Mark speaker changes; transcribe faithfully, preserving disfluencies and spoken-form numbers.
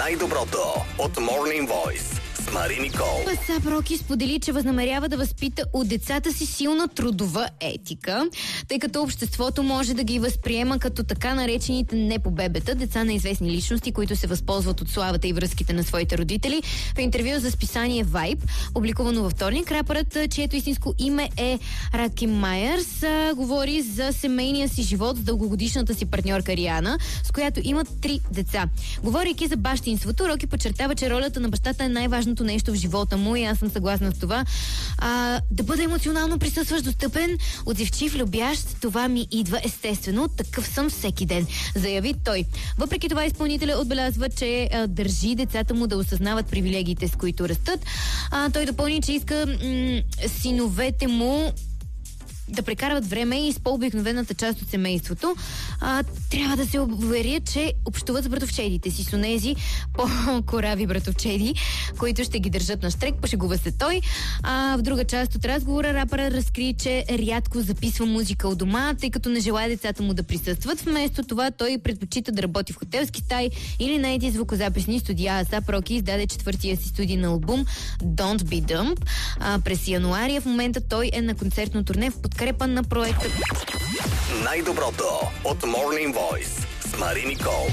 Speaker 1: Най-доброто от Morning Voice с Мари Никол.
Speaker 2: Асап Роки сподели, че възнамерява да възпита от децата си силна трудова етика, тъй като обществото може да ги възприема като така наречените непобебета, деца на известни личности, които се възползват от славата и връзките на своите родители. В интервю за списание Vibe, публикувано във вторник, рапърът, чието истинско име е Раки Майерс, говори за семейния си живот с дългогодишната си партньорка Риана, с която имат три деца. Говорейки за бащинството, Роки подчертава, че ролята на бащата е най-важното нещо в живота му и аз съм съгласна с това. А, да бъда емоционално присъстващ, достъпен, отзивчив, любящ, това ми идва естествено. Такъв съм всеки ден, заяви той. Въпреки това изпълнителят отбелязва, че а, държи децата му да осъзнават привилегиите, с които растат. А, той допълни, че иска м- синовете му да прекарват време и с по-обикновената част от семейството. А, трябва да се уверя, че общуват с братовчедите си, с онези по-корави братовчеди, които ще ги държат на штрек, пошегува се той. А в друга част от разговора рапъра разкри, че рядко записва музика у дома, тъй като не желая децата му да присъстват. Вместо това той предпочита да работи в хотелски стаи или наети звукозаписни студия. Асап Роки издаде четвъртия си студийен албум Don't Be Dumb а, през януари. В момента той е на концертно турне в подкрепа на проекта.
Speaker 1: Най-доброто от Morning Voice с Мари Никол.